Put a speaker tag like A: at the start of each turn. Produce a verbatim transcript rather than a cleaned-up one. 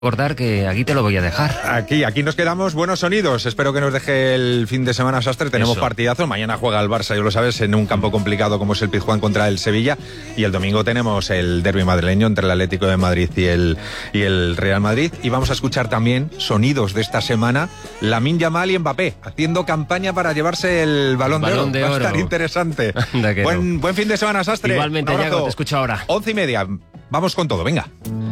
A: Recordar que aquí te lo voy a dejar.
B: Aquí, aquí nos quedamos. Buenos sonidos. Espero que nos deje el fin de semana Sastre. Tenemos
A: Eso.
B: partidazo. Mañana juega el Barça, ya lo sabes, en un campo complicado como es el Pizjuán contra el Sevilla. Y el domingo tenemos el derbi madrileño entre el Atlético de Madrid y el, y el Real Madrid. Y vamos a escuchar también sonidos de esta semana. Lamine Yamal y Mbappé haciendo campaña para llevarse el Balón,
A: Balón
B: de
A: de
B: Oro. Va
A: Oro.
B: a estar interesante.
A: Buen,
B: buen, buen fin de semana, Sastre.
A: Igualmente,
B: Un abrazo.
A: Yago, te escucho ahora.
B: Once y media. Vamos con todo, venga.